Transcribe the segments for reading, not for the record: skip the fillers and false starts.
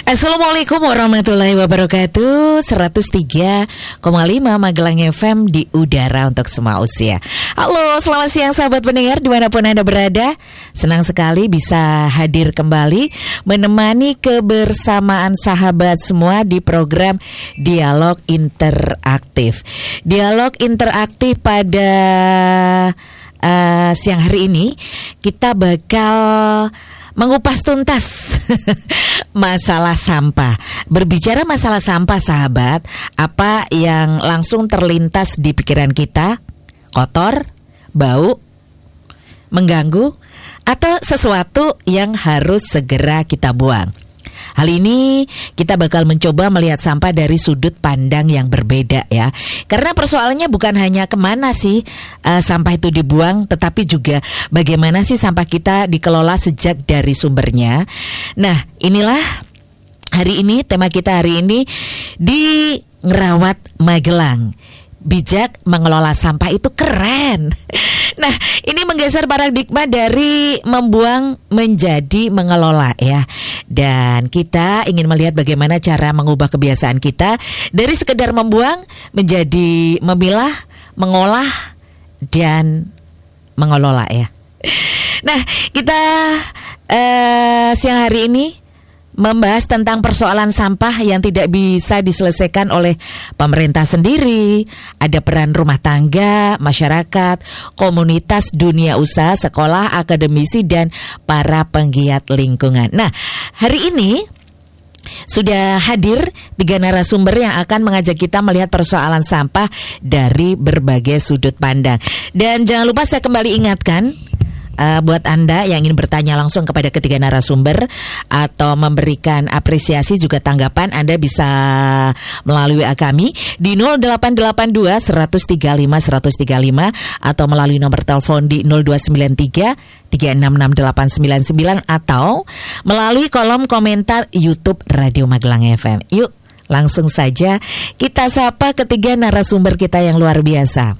Assalamualaikum warahmatullahi wabarakatuh. 103,5 Magelang FM di udara untuk semua usia. Halo, selamat siang sahabat pendengar dimanapun Anda berada. Senang sekali bisa hadir kembali menemani kebersamaan sahabat semua di program Dialog Interaktif. Dialog Interaktif pada siang hari ini kita bakal mengupas tuntas masalah sampah. Berbicara masalah sampah sahabat, apa yang langsung terlintas di pikiran kita? Kotor, bau, mengganggu, atau sesuatu yang harus segera kita buang? Hal ini kita bakal mencoba melihat sampah dari sudut pandang yang berbeda ya. Karena persoalannya bukan hanya kemana sih sampah itu dibuang, tetapi juga bagaimana sih sampah kita dikelola sejak dari sumbernya. Nah, inilah hari ini, tema kita hari ini di Ngerawat Magelang. Bijak mengelola sampah itu keren. Nah, ini menggeser paradigma dari membuang menjadi mengelola ya. Dan kita ingin melihat bagaimana cara mengubah kebiasaan kita dari sekedar membuang menjadi memilah, mengolah, dan mengelola ya. Nah, kita siang hari ini membahas tentang persoalan sampah yang tidak bisa diselesaikan oleh pemerintah sendiri. Ada peran rumah tangga, masyarakat, komunitas, dunia usaha, sekolah, akademisi, dan para penggiat lingkungan. Nah, hari ini sudah hadir 3 narasumber yang akan mengajak kita melihat persoalan sampah dari berbagai sudut pandang. Dan jangan lupa saya kembali ingatkan, buat Anda yang ingin bertanya langsung kepada ketiga narasumber atau memberikan apresiasi juga tanggapan, Anda bisa melalui WA kami di 0882 135 135 atau melalui nomor telepon di 0293 366899 atau melalui kolom komentar YouTube Radio Magelang FM. Yuk, langsung saja kita sapa ketiga narasumber kita yang luar biasa.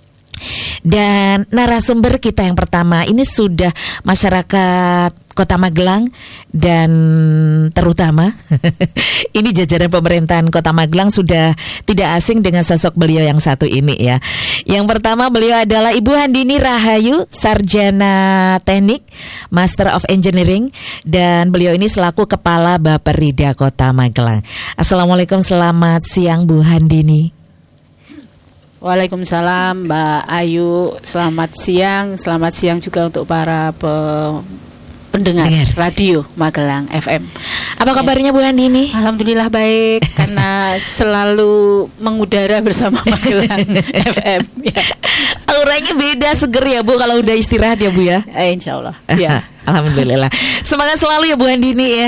Dan narasumber kita yang pertama ini sudah masyarakat Kota Magelang dan terutama ini jajaran pemerintahan Kota Magelang sudah tidak asing dengan sosok beliau yang satu ini ya. Yang pertama beliau adalah Ibu Handini Rahayu, Sarjana Teknik, Master of Engineering, dan beliau ini selaku Kepala Bapperida Kota Magelang. Assalamualaikum, selamat siang Bu Handini. Waalaikumsalam Mbak Ayu, selamat siang juga untuk para pendengar radio Magelang FM. Apa kabarnya Bu Handini? Alhamdulillah baik, karena selalu mengudara bersama Magelang FM ya. Auranya beda, seger ya Bu kalau udah istirahat ya Bu ya? Insya Allah ya. Alhamdulillah. Semangat selalu ya Bu Handini ya.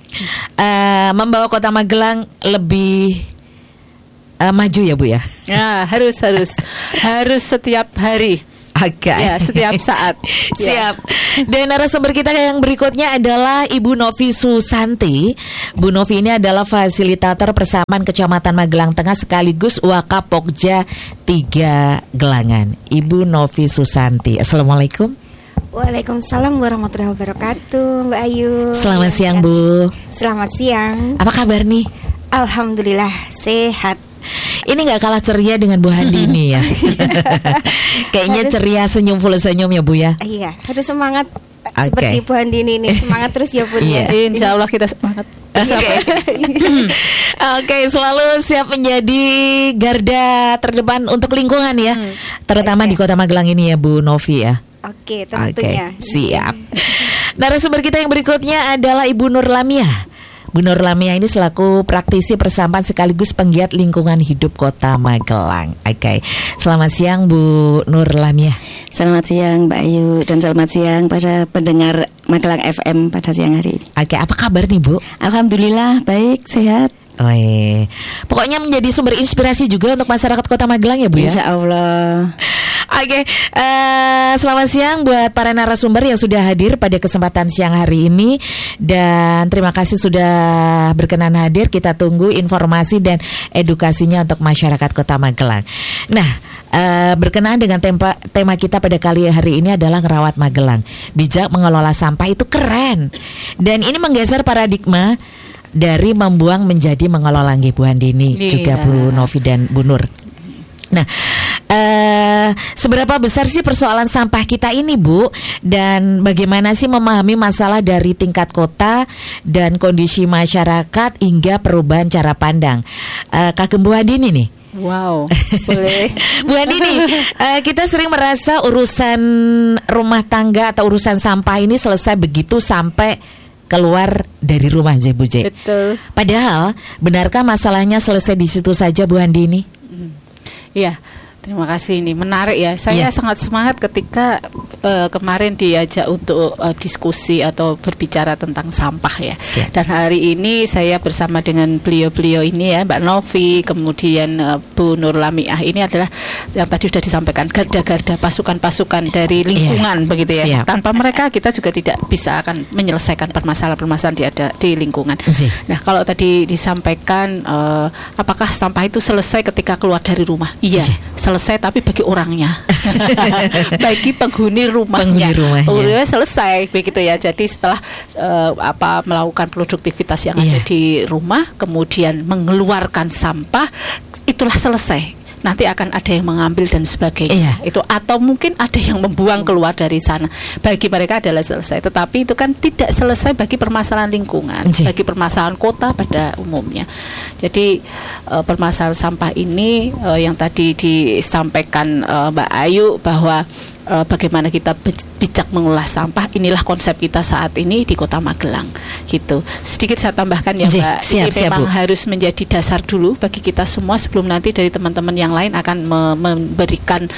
Membawa Kota Magelang lebih maju ya Bu ya? Ya, harus setiap hari. Agak ya, setiap saat. Siap. Dan narasumber kita yang berikutnya adalah Ibu Novi Susanti. Bu Novi ini adalah fasilitator Persamaan Kecamatan Magelang Tengah sekaligus Wakapokja 3 Gelangan. Ibu Novi Susanti. Assalamualaikum. Waalaikumsalam warahmatullahi wabarakatuh, Mbak Ayu. Selamat siang Bu. Selamat siang. Apa kabar nih? Alhamdulillah sehat. Ini gak kalah ceria dengan Bu Handini ya. Kayaknya ceria, senyum, full senyum ya Bu ya. Iya, harus semangat seperti Bu Handini ini. Semangat terus ya Bu. Iya. Insya Allah kita semangat. Oke, selalu siap menjadi garda terdepan untuk lingkungan ya. Terutama di Kota Magelang ini ya Bu Novi ya. Oke, tentunya. Siap. Narasumber kita yang berikutnya adalah Ibu Nur Lamiah. Bu Nur Lamiah ini selaku praktisi persamaan sekaligus penggiat lingkungan hidup Kota Magelang. Oke. Selamat siang Bu Nur Lamiah. Selamat siang Mbak Ayu dan selamat siang pada pendengar Magelang FM pada siang hari ini. Oke, apa kabar nih Bu? Alhamdulillah baik, sehat. Pokoknya menjadi sumber inspirasi juga untuk masyarakat Kota Magelang ya Bu ya. Insya Allah. Oke, selamat siang buat para narasumber yang sudah hadir pada kesempatan siang hari ini. Dan terima kasih sudah berkenan hadir. Kita tunggu informasi dan edukasinya untuk masyarakat Kota Magelang. Nah, berkenaan dengan tema kita pada kali hari ini adalah Ngerawat Magelang. Bijak mengelola sampah itu keren. Dan ini menggeser paradigma dari membuang menjadi mengelola nggih Bu Handini, juga Bu Novi dan Bu Nur. Nah, seberapa besar sih persoalan sampah kita ini, Bu? Dan bagaimana sih memahami masalah dari tingkat kota dan kondisi masyarakat hingga perubahan cara pandang? Kagem Bu Handini nih. Wow, boleh. Bu Handini, kita sering merasa urusan rumah tangga atau urusan sampah ini selesai begitu sampai keluar dari rumah, Bu J. Betul. Padahal, benarkah masalahnya selesai di situ saja, Bu Handini? Iya, terima kasih, ini menarik ya. Saya sangat semangat ketika kemarin diajak untuk diskusi atau berbicara tentang sampah ya. Dan hari ini saya bersama dengan beliau-beliau ini ya, Mbak Novi, kemudian Bu Nur Lamiah, ini adalah yang tadi sudah disampaikan, garda-garda pasukan-pasukan dari lingkungan begitu ya. Tanpa mereka kita juga tidak bisa akan menyelesaikan permasalahan-permasalahan di lingkungan. Nah, kalau tadi disampaikan apakah sampah itu selesai ketika keluar dari rumah? Iya, selesai, tapi bagi orangnya, bagi penghuni rumahnya, selesai begitu ya. Jadi setelah melakukan produktivitas yang ada di rumah, kemudian mengeluarkan sampah, itulah selesai. Nanti akan ada yang mengambil dan sebagainya. Itu atau mungkin ada yang membuang keluar dari sana. Bagi mereka adalah selesai. Tetapi itu kan tidak selesai bagi permasalahan lingkungan, bagi permasalahan kota pada umumnya. Jadi permasalahan sampah ini yang tadi disampaikan Mbak Ayu bahwa bagaimana kita bijak mengolah sampah, inilah konsep kita saat ini di Kota Magelang gitu. Sedikit saya tambahkan ya Mbak, ini memang harus menjadi dasar dulu bagi kita semua sebelum nanti dari teman-teman yang lain akan memberikan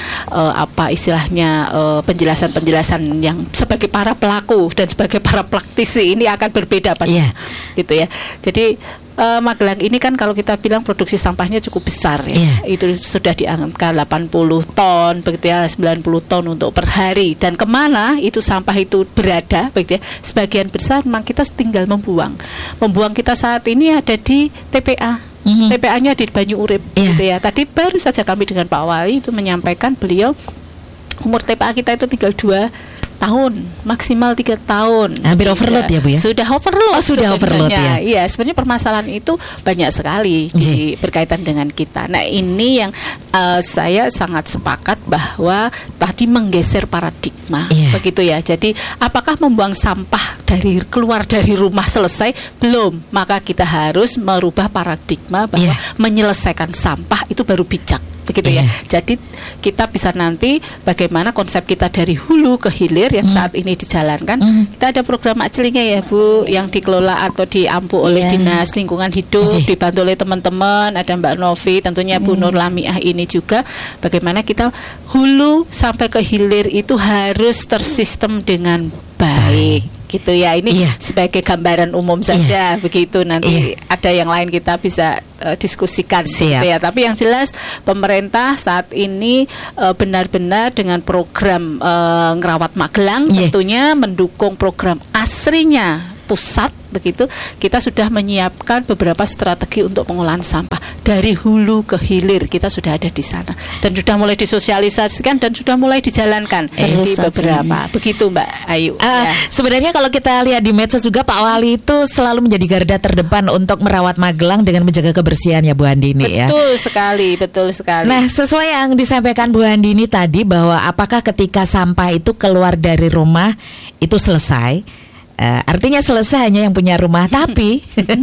istilahnya penjelasan-penjelasan yang sebagai para pelaku dan sebagai para praktisi ini akan berbeda pada gitu ya. Jadi Magelang ini kan kalau kita bilang produksi sampahnya cukup besar ya. Itu sudah di angka 80 ton begitu ya, 90 ton untuk per hari. Dan kemana itu sampah itu berada begitu ya, sebagian besar memang kita tinggal membuang. Membuang kita saat ini ada di TPA. TPA-nya di Banyu Urip gitu ya. Tadi baru saja kami dengan Pak Wali itu menyampaikan, beliau umur TPA kita itu tinggal 2 tahun, maksimal 3 tahun. Hampir overload ya Bu ya? Sudah overload. Sudah overload ya? Iya, sebenarnya permasalahan itu banyak sekali berkaitan dengan kita. Nah, ini yang saya sangat sepakat bahwa tadi menggeser paradigma, begitu ya. Jadi apakah membuang sampah keluar dari rumah selesai? Belum. Maka kita harus merubah paradigma bahwa menyelesaikan sampah itu baru bijak. Begitu ya. Jadi kita bisa nanti bagaimana konsep kita dari hulu ke hilir yang saat ini dijalankan. Kita ada program Aclingnya ya Bu, yang dikelola atau diampu oleh Dinas Lingkungan Hidup, dibantu oleh teman-teman, ada Mbak Novi, tentunya Bu Nur Lamiah ini juga. Bagaimana kita hulu sampai ke hilir itu harus tersistem dengan baik. Gitu ya, ini sebagai gambaran umum saja begitu, nanti ada yang lain kita bisa diskusikan gitu ya. Tapi yang jelas pemerintah saat ini benar-benar dengan program Ngerawat Magelang tentunya mendukung program asrinya pusat begitu. Kita sudah menyiapkan beberapa strategi untuk pengolahan sampah dari hulu ke hilir, kita sudah ada di sana dan sudah mulai disosialisasikan dan sudah mulai dijalankan di beberapa. Begitu Mbak Ayu. Sebenarnya kalau kita lihat di medsos juga Pak Wali itu selalu menjadi garda terdepan untuk merawat Magelang dengan menjaga kebersihan ya Bu Handini ya. Betul sekali, betul sekali. Nah, sesuai yang disampaikan Bu Handini tadi bahwa apakah ketika sampah itu keluar dari rumah itu selesai? Artinya selesai hanya yang punya rumah. Tapi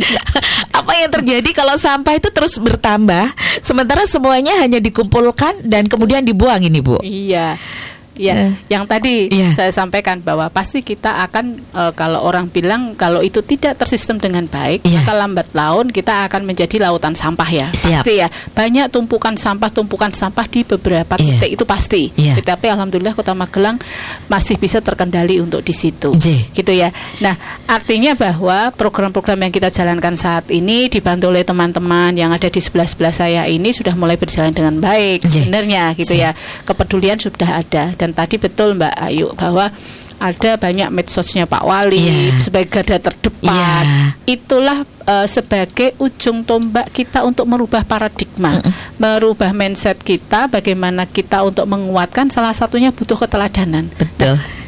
apa yang terjadi kalau sampah itu terus bertambah sementara semuanya hanya dikumpulkan dan kemudian dibuang ini Bu? Iya. Ya, yang tadi saya sampaikan bahwa pasti kita akan kalau orang bilang kalau itu tidak tersistem dengan baik, maka lambat laun kita akan menjadi lautan sampah ya. Pasti ya. Banyak tumpukan sampah di beberapa titik itu pasti. Tetapi alhamdulillah Kota Magelang masih bisa terkendali untuk di situ. Gitu ya. Nah, artinya bahwa program-program yang kita jalankan saat ini dibantu oleh teman-teman yang ada di sebelah-sebelah saya ini sudah mulai berjalan dengan baik sebenarnya gitu ya. Kepedulian sudah ada. Dan tadi betul Mbak Ayu bahwa ada banyak medsosnya Pak Wali sebagai garda terdepan. Itulah sebagai ujung tombak kita untuk merubah paradigma, merubah mindset kita. Bagaimana kita untuk menguatkan, salah satunya butuh keteladanan. Betul.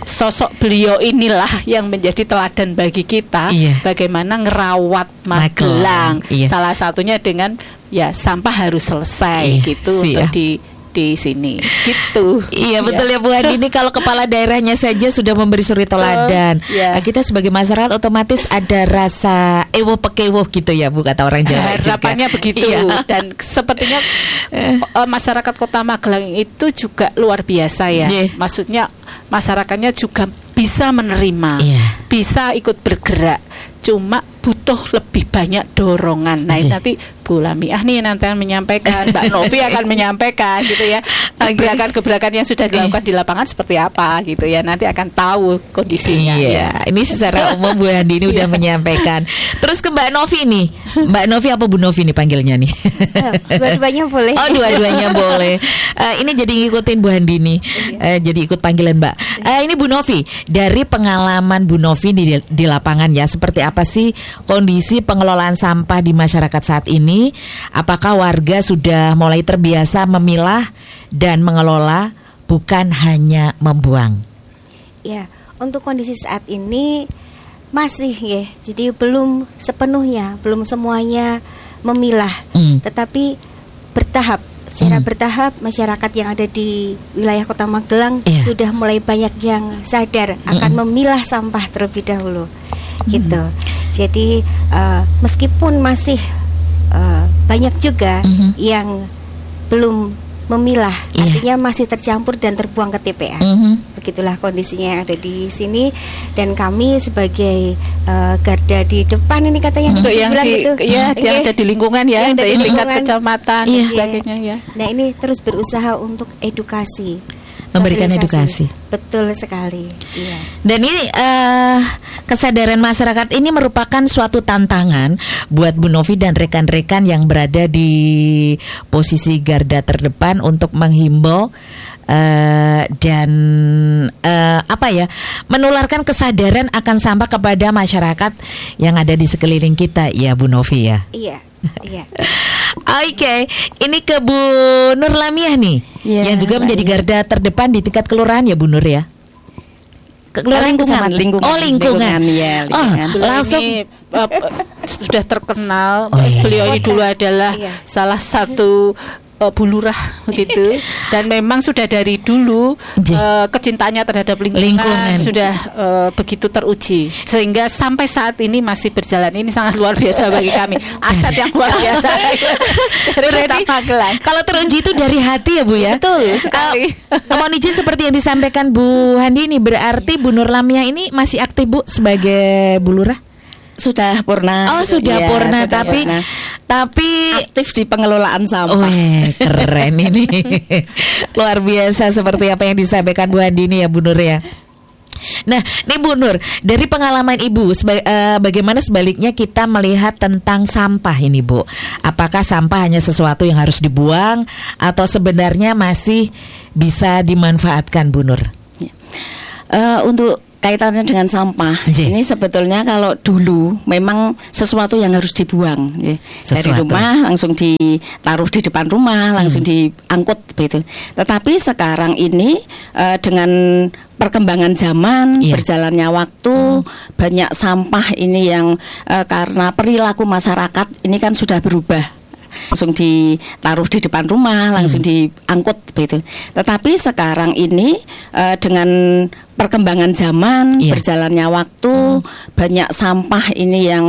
sosok beliau inilah yang menjadi teladan bagi kita bagaimana ngerawat Magelang. Salah satunya dengan ya sampah harus selesai gitu untuk di sini gitu. Iya betul ya Bu Handini, kalau kepala daerahnya saja sudah memberi suri teladan. Kita sebagai masyarakat otomatis ada rasa ewo pekewo gitu ya Bu, kata orang Jawa. Harapannya begitu. Dan sepertinya masyarakat Kota Magelang itu juga luar biasa ya. Maksudnya masyarakatnya juga bisa menerima, bisa ikut bergerak. Cuma butuh lebih banyak dorongan. Nah nanti Bu Lamiah nih nanti akan menyampaikan, Mbak Novi akan menyampaikan gitu ya, gebrakan-gebrakan yang sudah dilakukan di lapangan seperti apa gitu ya. Nanti akan tahu kondisinya. Ini secara umum Bu Handini udah menyampaikan. Terus ke Mbak Novi nih, Mbak Novi apa Bu Novi nih panggilnya nih? Dua-duanya boleh. Oh dua-duanya boleh. Ini jadi ngikutin Bu Handini, jadi ikut panggilan Mbak. Ini Bu Novi, dari pengalaman Bu Novi di lapangan ya, seperti apa sih kondisi pengelolaan sampah di masyarakat saat ini? Apakah warga sudah mulai terbiasa memilah dan mengelola, bukan hanya membuang? Ya, untuk kondisi saat ini masih ya, jadi belum sepenuhnya, belum semuanya memilah, tetapi bertahap. Secara bertahap masyarakat yang ada di wilayah Kota Magelang sudah mulai banyak yang sadar akan memilah sampah terlebih dahulu, gitu. Jadi meskipun masih banyak juga yang belum memilah, artinya masih tercampur dan terbuang ke TPA. Begitulah kondisinya yang ada di sini, dan kami sebagai garda di depan ini katanya untuk yang yang ada di lingkungan ya, untuk tingkat kecamatan dan sebagainya ya. Nah ini terus berusaha untuk edukasi, memberikan edukasi. Betul sekali. Dan ini kesadaran masyarakat ini merupakan suatu tantangan buat Bu Novi dan rekan-rekan yang berada di posisi garda terdepan untuk menghimbau dan menularkan kesadaran akan sampah kepada masyarakat yang ada di sekeliling kita ya Bu Novi ya. Iya. Oke, ini ke Bu Nur Lamiah nih, yang juga menjadi garda terdepan di tingkat kelurahan ya Bu Nur ya. Lingkungan. Lingkungan. Langsung ini, sudah terkenal. Beliau ini dulu adalah salah satu bulurah begitu, dan memang sudah dari dulu kecintaannya terhadap lingkungan sudah begitu teruji, sehingga sampai saat ini masih berjalan. Ini sangat luar biasa bagi kami, aset yang luar biasa. Berarti kalau teruji itu dari hati ya Bu ya. Betul sekali. Mohon izin seperti yang disampaikan Bu Handini, berarti Bu Nur Lamiah ini masih aktif Bu sebagai bulurah? Sudah purna. Sudah purna, tapi aktif di pengelolaan sampah. Keren ini. Luar biasa seperti apa yang disampaikan Bu Handini ya Bu Nur ya. Nah, nih Bu Nur, dari pengalaman Ibu, bagaimana sebaliknya kita melihat tentang sampah ini Bu? Apakah sampah hanya sesuatu yang harus dibuang atau sebenarnya masih bisa dimanfaatkan Bu Nur? Untuk kaitannya dengan sampah, ini sebetulnya kalau dulu memang sesuatu yang harus dibuang dari rumah langsung ditaruh di depan rumah, langsung diangkut begitu. Tetapi sekarang ini dengan perkembangan zaman, berjalannya waktu, banyak sampah ini yang karena perilaku masyarakat ini kan sudah berubah, langsung ditaruh di depan rumah, langsung diangkut begitu. Tetapi sekarang ini dengan perkembangan zaman, berjalannya waktu, banyak sampah ini yang